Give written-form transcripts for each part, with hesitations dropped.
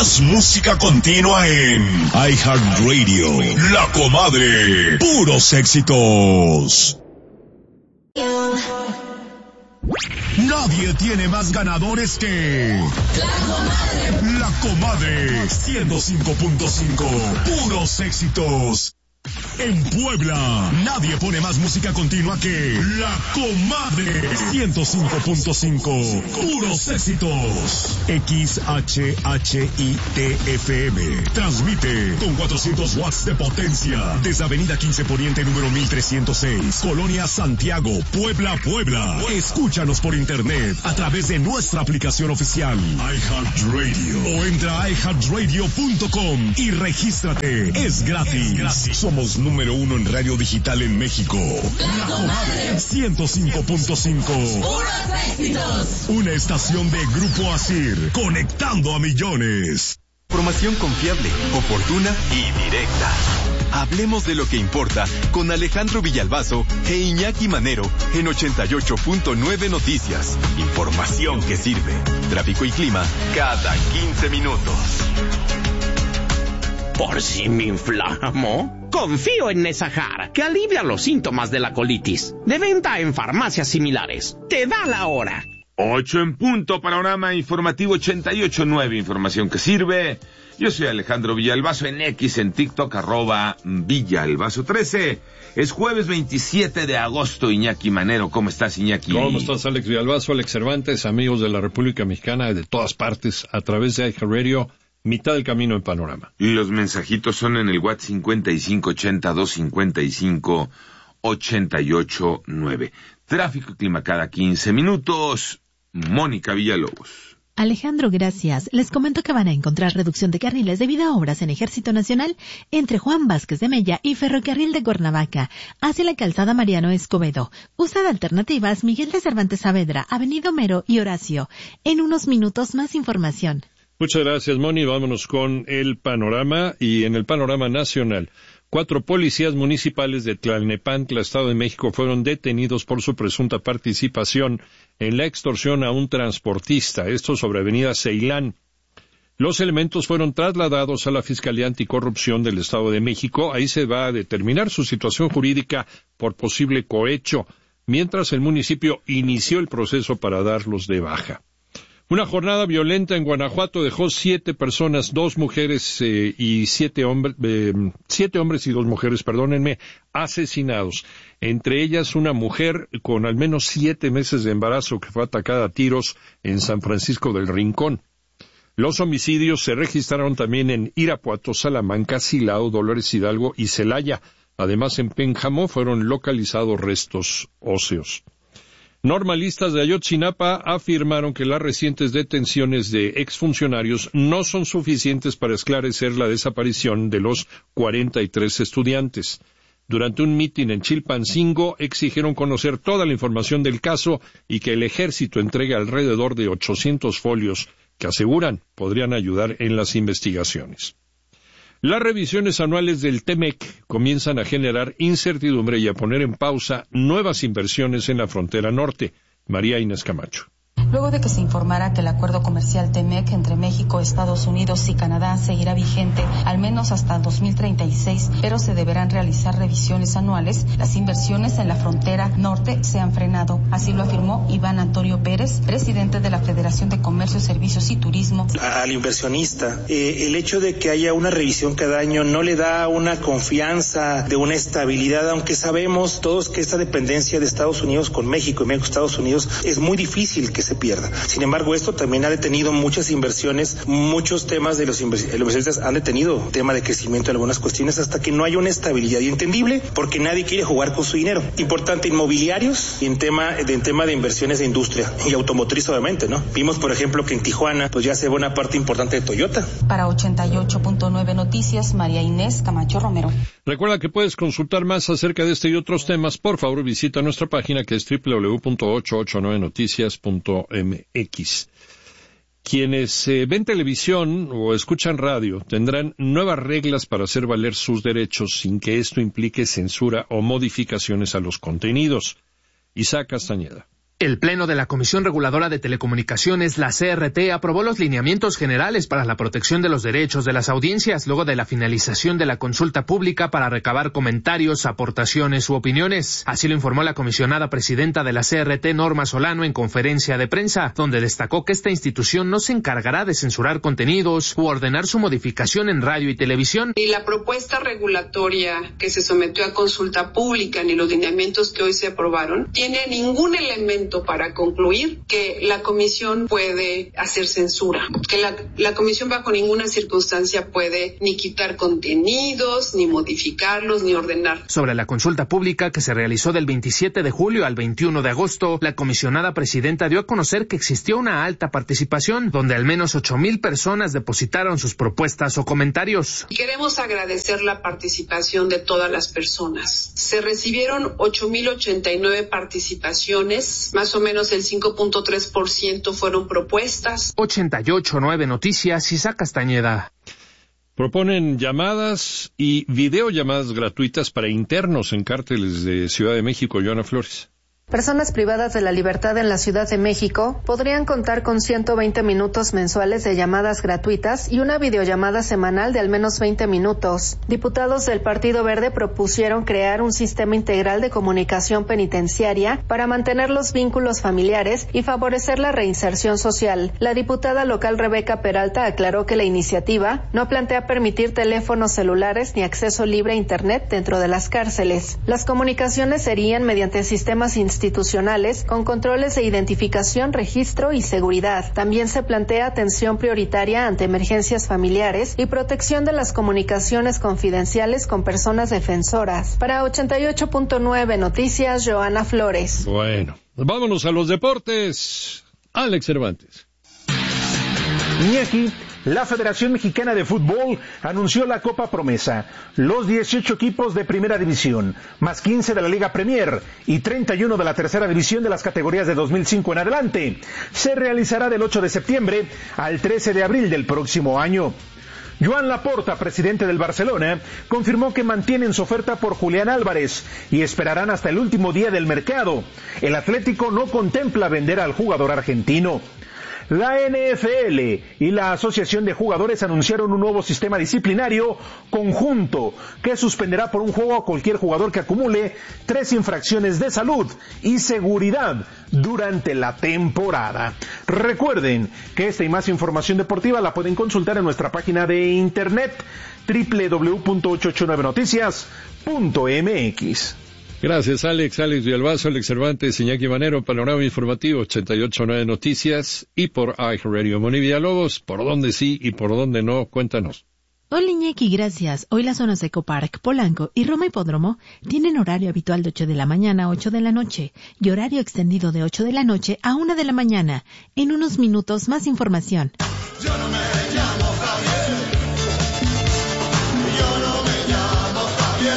Más música continua en iHeartRadio. La Comadre. Puros éxitos. Nadie tiene más ganadores que La Comadre 105.5. Puros éxitos. En Puebla, nadie pone más música continua que La Comadre 105.5. Puros éxitos. XHHITFM. Transmite con 400 watts de potencia desde Avenida 15 Poniente número 1306, Colonia Santiago, Puebla, Puebla. Escúchanos por internet a través de nuestra aplicación oficial iHeartRadio o entra a iHeartRadio.com y regístrate. Es gratis. Somos número 1 en radio digital en México. La Comadre 105.5. Puros éxitos. Una estación de Grupo Asir, conectando a millones. Información confiable, oportuna y directa. Hablemos de lo que importa con Alejandro Villalbazo e Iñaki Manero en 88.9 Noticias. Información que sirve. Tráfico y clima cada 15 minutos. ¿Por si me inflamo? Confío en Nesahar, que alivia los síntomas de la colitis. De venta en farmacias similares. Te da la hora. 8 en punto, panorama informativo 88.9, información que sirve. Yo soy Alejandro Villalbazo en X, en TikTok, @Villalbazo13. Es jueves 27 de agosto, Iñaki Manero. ¿Cómo estás, Iñaki? ¿Cómo estás, Alex Villalbazo, Alex Cervantes, amigos de la República Mexicana de todas partes, a través de iHeartRadio, mitad del camino en panorama? Los mensajitos son en el WhatsApp 5580-255-88.9. Tráfico y clima cada 15 minutos. Mónica Villalobos. Alejandro, gracias. Les comento que van a encontrar reducción de carriles debido a obras en Ejército Nacional entre Juan Vázquez de Mella y Ferrocarril de Cuernavaca hacia la calzada Mariano Escobedo. Usa de alternativas Miguel de Cervantes Saavedra, Avenida Homero y Horacio. En unos minutos más información. Muchas gracias, Moni. Vámonos con el panorama. Y en el panorama nacional, 4 policías municipales de Tlalnepantla, Estado de México, fueron detenidos por su presunta participación en la extorsión a un transportista, esto sobre Avenida Ceilán. Los elementos fueron trasladados a la Fiscalía Anticorrupción del Estado de México. Ahí se va a determinar su situación jurídica por posible cohecho, mientras el municipio inició el proceso para darlos de baja. Una jornada violenta en Guanajuato dejó 7 personas, 2 mujeres y 7 hombres y 2 mujeres, asesinados. Entre ellas una mujer con al menos 7 meses de embarazo que fue atacada a tiros en San Francisco del Rincón. Los homicidios se registraron también en Irapuato, Salamanca, Silao, Dolores Hidalgo y Celaya. Además, en Pénjamo fueron localizados restos óseos. Normalistas de Ayotzinapa afirmaron que las recientes detenciones de exfuncionarios no son suficientes para esclarecer la desaparición de los 43 estudiantes. Durante un mitin en Chilpancingo exigieron conocer toda la información del caso y que el ejército entregue alrededor de 800 folios que aseguran podrían ayudar en las investigaciones. Las revisiones anuales del TEMEC comienzan a generar incertidumbre y a poner en pausa nuevas inversiones en la frontera norte. María Inés Camacho. Luego de que se informara que el acuerdo comercial TEMEC entre México, Estados Unidos y Canadá seguirá vigente al menos hasta 2036, pero se deberán realizar revisiones anuales, las inversiones en la frontera norte se han frenado. Así lo afirmó Iván Antonio Pérez, presidente de la Federación de Comercio, Servicios y Turismo. Al inversionista, el hecho de que haya una revisión cada año no le da una confianza de una estabilidad, aunque sabemos todos que esta dependencia de Estados Unidos con México y México Estados Unidos es muy difícil que se pierda. Sin embargo, esto también ha detenido muchas inversiones, muchos temas de los inversionistas han detenido tema de crecimiento en algunas cuestiones hasta que no haya una estabilidad y entendible, porque nadie quiere jugar con su dinero. Importante inmobiliarios y en tema de inversiones de industria y automotriz, obviamente, ¿no? Vimos, por ejemplo, que en Tijuana pues ya se ve una parte importante de Toyota. Para 88.9 Noticias, María Inés Camacho Romero. Recuerda que puedes consultar más acerca de este y otros temas. Por favor, visita nuestra página que es www.889noticias.mx. Quienes ven televisión o escuchan radio tendrán nuevas reglas para hacer valer sus derechos sin que esto implique censura o modificaciones a los contenidos. Isaac Castañeda. El Pleno de la Comisión Reguladora de Telecomunicaciones, la CRT, aprobó los lineamientos generales para la protección de los derechos de las audiencias luego de la finalización de la consulta pública para recabar comentarios, aportaciones u opiniones. Así lo informó la comisionada presidenta de la CRT, Norma Solano, en conferencia de prensa, donde destacó que esta institución no se encargará de censurar contenidos u ordenar su modificación en radio y televisión. Ni la propuesta regulatoria que se sometió a consulta pública ni los lineamientos que hoy se aprobaron tiene ningún elemento para concluir que la comisión puede hacer censura, que la comisión bajo ninguna circunstancia puede ni quitar contenidos, ni modificarlos, ni ordenar. Sobre la consulta pública que se realizó del 27 de julio al 21 de agosto, la comisionada presidenta dio a conocer que existió una alta participación, donde al menos 8,000 personas depositaron sus propuestas o comentarios. Y queremos agradecer la participación de todas las personas. Se recibieron 8,089 participaciones, más o menos el 5.3% fueron propuestas. 88.9 Noticias, Isaac Castañeda. Proponen llamadas y videollamadas gratuitas para internos en cárteles de Ciudad de México. Joana Flores. Personas privadas de la libertad en la Ciudad de México podrían contar con 120 minutos mensuales de llamadas gratuitas y una videollamada semanal de al menos 20 minutos. Diputados del Partido Verde propusieron crear un sistema integral de comunicación penitenciaria para mantener los vínculos familiares y favorecer la reinserción social. La diputada local Rebeca Peralta aclaró que la iniciativa no plantea permitir teléfonos celulares ni acceso libre a Internet dentro de las cárceles. Las comunicaciones serían mediante sistemas institucionales con controles de identificación, registro y seguridad. También se plantea atención prioritaria ante emergencias familiares y protección de las comunicaciones confidenciales con personas defensoras. Para 88.9 Noticias, Joana Flores. Bueno, vámonos a los deportes. Alex Cervantes. Iñaki, la Federación Mexicana de Fútbol anunció la Copa Promesa. Los 18 equipos de Primera División, más 15 de la Liga Premier y 31 de la Tercera División de las categorías de 2005 en adelante. Se realizará del 8 de septiembre al 13 de abril del próximo año. Joan Laporta, presidente del Barcelona, confirmó que mantienen su oferta por Julián Álvarez y esperarán hasta el último día del mercado. El Atlético no contempla vender al jugador argentino. La NFL y la Asociación de Jugadores anunciaron un nuevo sistema disciplinario conjunto que suspenderá por un juego a cualquier jugador que acumule 3 infracciones de salud y seguridad durante la temporada. Recuerden que esta y más información deportiva la pueden consultar en nuestra página de internet www.889noticias.mx. Gracias, Alex Villalbazo, Alex Cervantes, Iñaki Manero, Panorama Informativo 88.9 Noticias y por iHeartRadio. Moni Villalobos, ¿por dónde sí y por dónde no? Cuéntanos. Hola Iñaki, gracias. Hoy las zonas de Ecopark, Polanco y Roma Hipódromo tienen horario habitual de 8 de la mañana a 8 de la noche y horario extendido de 8 de la noche a 1 de la mañana. En unos minutos más información. Yo no me llamo Javier. Yo no me llamo Javier.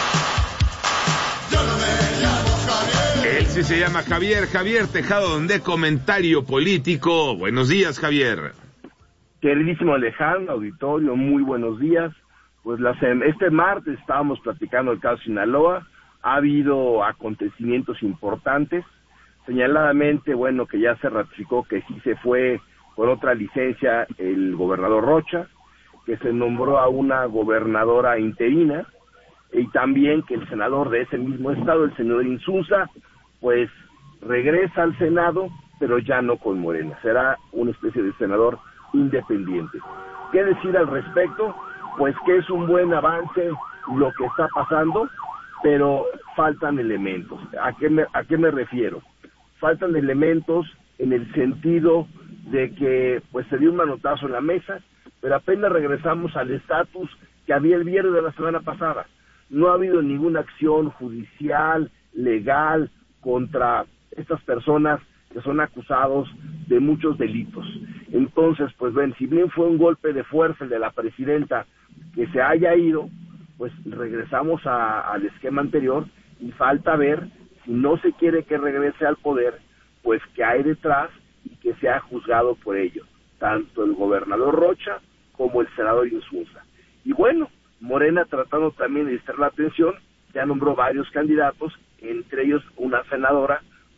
Él sí se llama Javier Tejado, de Comentario Político. Buenos días, Javier. Queridísimo Alejandro, auditorio, muy buenos días. Pues este martes estábamos platicando el caso Sinaloa. Ha habido acontecimientos importantes. Señaladamente, bueno, que ya se ratificó que sí se fue por otra licencia el gobernador Rocha, que se nombró a una gobernadora interina, y también que el senador de ese mismo estado, el señor Insunza, pues regresa al Senado, pero ya no con Morena, será una especie de senador independiente. ¿Qué decir al respecto? Pues que es un buen avance lo que está pasando, pero faltan elementos. ¿A qué me refiero? Faltan elementos en el sentido de que pues se dio un manotazo en la mesa, pero apenas regresamos al estatus que había el viernes de la semana pasada. No ha habido ninguna acción judicial, legal, contra estas personas que son acusados de muchos delitos. Entonces, pues ven, si bien fue un golpe de fuerza el de la presidenta que se haya ido, pues regresamos al esquema anterior y falta ver si no se quiere que regrese al poder, pues que hay detrás y que sea juzgado por ello, tanto el gobernador Rocha como el senador Insunza. Y bueno, Morena, tratando también de distraer la atención, ya nombró varios candidatos, entre ellos una senadora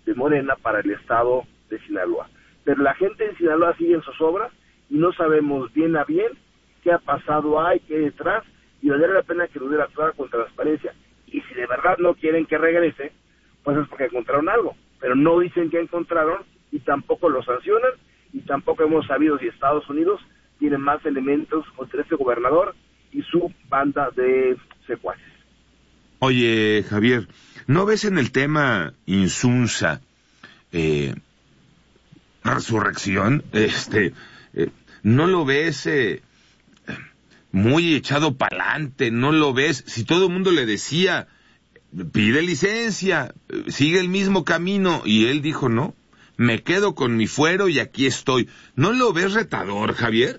de Morena para el estado de Sinaloa. Pero la gente en Sinaloa sigue en sus obras y no sabemos bien a bien qué ha pasado ahí, qué hay detrás, y valdría la pena que Rudy actuara con transparencia. Y si de verdad no quieren que regrese, pues es porque encontraron algo, pero no dicen que encontraron y tampoco lo sancionan, y tampoco hemos sabido si Estados Unidos tiene más elementos contra este gobernador y su banda de secuaces. Oye, Javier, ¿no ves en el tema Insunza resurrección? ¿No lo ves muy echado pa'lante? ¿No lo ves? Si todo el mundo le decía, pide licencia, sigue el mismo camino, y él dijo, no, me quedo con mi fuero y aquí estoy. ¿No lo ves retador, Javier?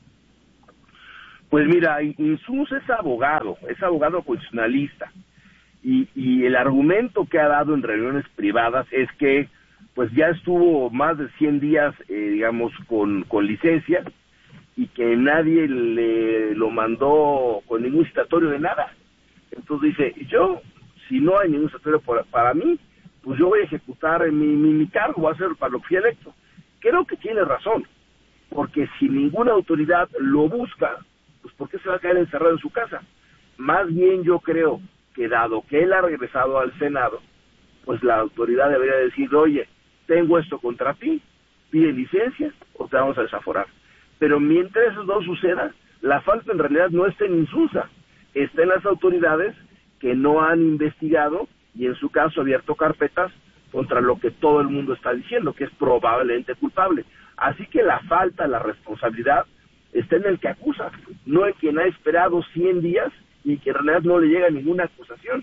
Pues mira, Insunza es abogado constitucionalista, y el argumento que ha dado en reuniones privadas es que pues ya estuvo más de 100 días, digamos, con licencia, y que nadie le lo mandó con ningún citatorio de nada. Entonces dice, yo, si no hay ningún citatorio para mí, pues yo voy a ejecutar mi cargo, voy a hacer para lo que fui electo. Creo que tiene razón, porque si ninguna autoridad lo busca, pues ¿por qué se va a quedar encerrado en su casa? Más bien yo creo que dado que él ha regresado al Senado, pues la autoridad debería decir, oye, tengo esto contra ti, pide licencia o te vamos a desaforar. Pero mientras eso no suceda, la falta en realidad no está en Insunza, está en las autoridades que no han investigado y en su caso abierto carpetas contra lo que todo el mundo está diciendo, que es probablemente culpable. Así que la falta, la responsabilidad está en el que acusa, no en quien ha esperado 100 días y que en realidad no le llega ninguna acusación.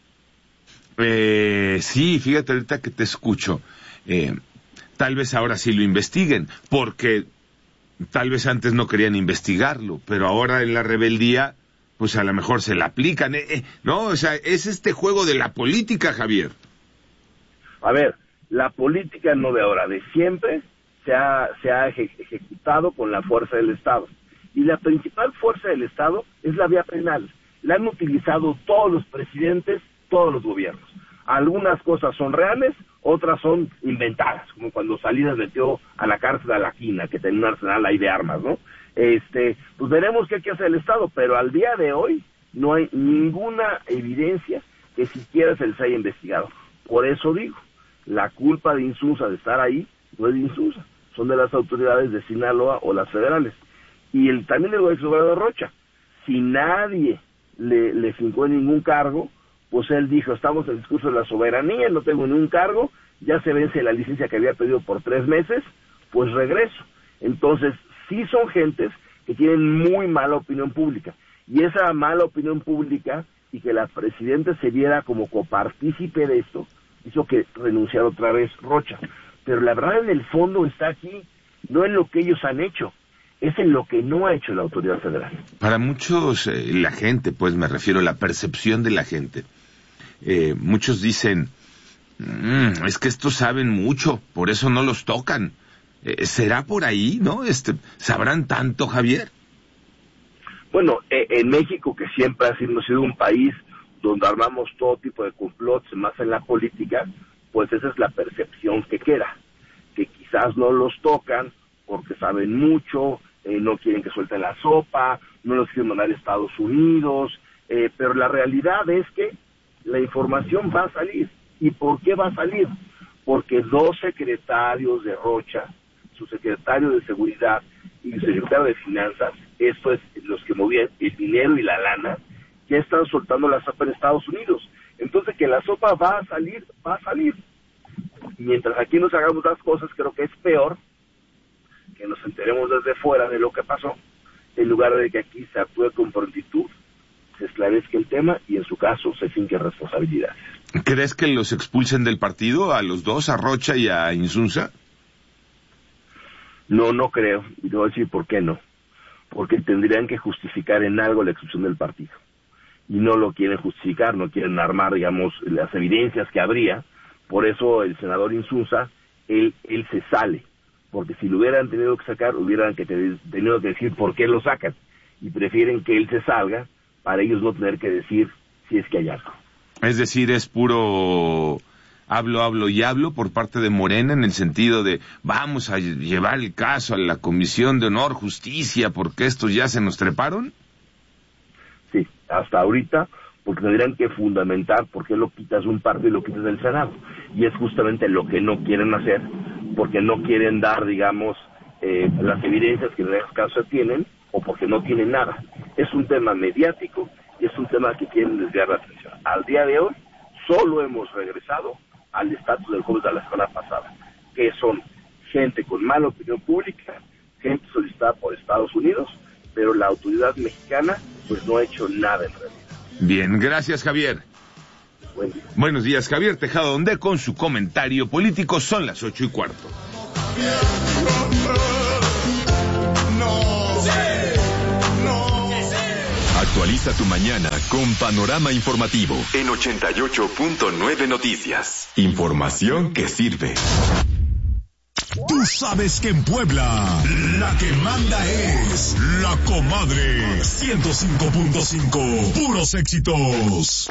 Sí, fíjate ahorita que te escucho. Tal vez ahora sí lo investiguen, porque tal vez antes no querían investigarlo, pero ahora en la rebeldía, pues a lo mejor se la aplican. No, o sea, es este juego de la política, Javier. A ver, la política no de ahora, de siempre se ha ejecutado con la fuerza del Estado. Y la principal fuerza del Estado es la vía penal. La han utilizado todos los presidentes, todos los gobiernos. Algunas cosas son reales, otras son inventadas, como cuando Salinas metió a la cárcel a la Quina, que tenía un arsenal ahí de armas, ¿no? Pues veremos qué hay que hacer el Estado, pero al día de hoy no hay ninguna evidencia que siquiera se les haya investigado. Por eso digo, la culpa de Insunza de estar ahí no es de Insunza, son de las autoridades de Sinaloa o las federales. Y también el exgobernador Rocha, si nadie le fincó en ningún cargo, pues él dijo, estamos en el discurso de la soberanía, no tengo ningún cargo, ya se vence la licencia que había pedido por 3 meses, pues regreso. Entonces, sí son gentes que tienen muy mala opinión pública, y esa mala opinión pública, y que la presidenta se viera como copartícipe de esto, hizo que renunciara otra vez Rocha. Pero la verdad en el fondo está aquí, no en lo que ellos han hecho, es en lo que no ha hecho la autoridad federal. Para muchos, la gente, pues me refiero a la percepción de la gente, muchos dicen, es que estos saben mucho, por eso no los tocan. ¿Será por ahí, no? ¿Sabrán tanto, Javier? Bueno, en México, que siempre ha sido un país donde armamos todo tipo de complots, más en la política, pues esa es la percepción que queda, que quizás no los tocan porque saben mucho, no quieren que suelten la sopa, no los quieren mandar a Estados Unidos, pero la realidad es que la información va a salir. ¿Y por qué va a salir? Porque 2 secretarios de Rocha, su secretario de Seguridad y su secretario de Finanzas, esto es los que movían el dinero y la lana, ya están soltando la sopa en Estados Unidos. Entonces que la sopa va a salir, va a salir. Mientras aquí nos hagamos las cosas, creo que es peor que nos enteremos desde fuera de lo que pasó, en lugar de que aquí se actúe con prontitud, se esclarezca el tema y en su caso se finque responsabilidades. ¿Crees que los expulsen del partido, a los dos, a Rocha y a Insunza? No creo, y te voy a decir por qué no. Porque tendrían que justificar en algo la expulsión del partido. Y no lo quieren justificar, no quieren armar, digamos, las evidencias que habría. Por eso el senador Insunza, él se sale. Porque si lo hubieran tenido que sacar, hubieran tenido que decir por qué lo sacan. Y prefieren que él se salga para ellos no tener que decir si es que hay algo. Es decir, es puro hablo y hablo por parte de Morena en el sentido de vamos a llevar el caso a la Comisión de Honor, Justicia, porque estos ya se nos treparon? Sí, hasta ahorita, porque tendrían que fundamentar por qué lo quitas de un partido y lo quitas del Senado. Y es justamente lo que no quieren hacer, porque no quieren dar, digamos, las evidencias que en este caso tienen, o porque no tienen nada. Es un tema mediático y es un tema que quieren desviar la atención. Al día de hoy, solo hemos regresado al estatus del jueves de la semana pasada, que son gente con mala opinión pública, gente solicitada por Estados Unidos, pero la autoridad mexicana pues no ha hecho nada en realidad. Bien, gracias, Javier. Buen día. Buenos días, Javier Tejado Ondé con su comentario político. Son las 8:15. Actualiza tu mañana con Panorama Informativo en 88.9 Noticias. Información que sirve. Tú sabes que en Puebla la que manda es La Comadre 105.5. Puros éxitos.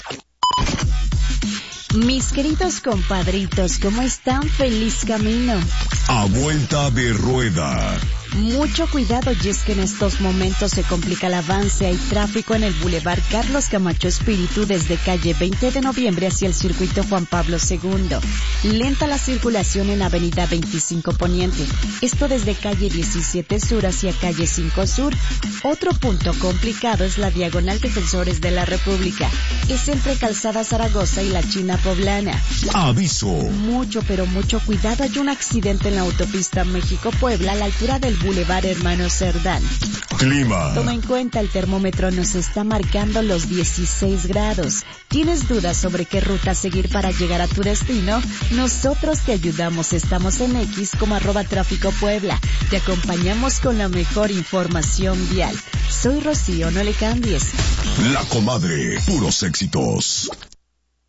Mis queridos compadritos, ¿cómo están? Feliz camino. A vuelta de rueda. Mucho cuidado, y es que en estos momentos se complica el avance. Hay tráfico en el Boulevard Carlos Camacho Espíritu desde calle 20 de noviembre hacia el circuito Juan Pablo II. Lenta la circulación en avenida 25 Poniente. Esto desde calle 17 Sur hacia calle 5 Sur. Otro punto complicado es la diagonal Defensores de la República. Es entre Calzada Zaragoza y la China Poblana. Aviso. Mucho, pero mucho cuidado. Hay un accidente en la autopista México-Puebla a la altura del Boulevard Hermano Cerdán. Clima. Toma en cuenta, el termómetro nos está marcando los 16 grados. ¿Tienes dudas sobre qué ruta seguir para llegar a tu destino? Nosotros te ayudamos. Estamos en X como @tráfico Puebla. Te acompañamos con la mejor información vial. Soy Rocío, no le cambies. La Comadre, puros éxitos.